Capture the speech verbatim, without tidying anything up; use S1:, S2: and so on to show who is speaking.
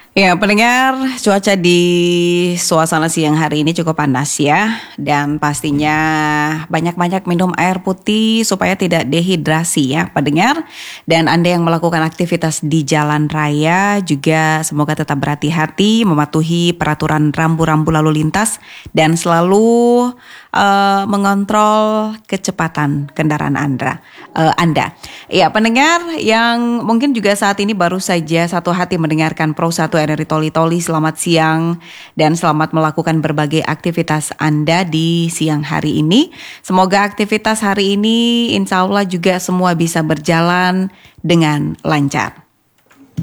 S1: Ya, pendengar, cuaca di suasana siang hari ini cukup panas ya. Dan pastinya banyak-banyak minum air putih supaya tidak dehidrasi ya, pendengar. Dan Anda yang melakukan aktivitas di jalan raya juga semoga tetap berhati-hati, mematuhi peraturan rambu-rambu lalu lintas dan selalu uh, mengontrol kecepatan kendaraan Anda. Uh, Anda. Ya, pendengar yang mungkin juga saat ini baru saja satu hati mendengarkan Pro satu R R I Toli Toli, selamat siang dan selamat melakukan berbagai aktivitas Anda di siang hari ini. Semoga aktivitas hari ini insya Allah juga semua bisa berjalan dengan lancar.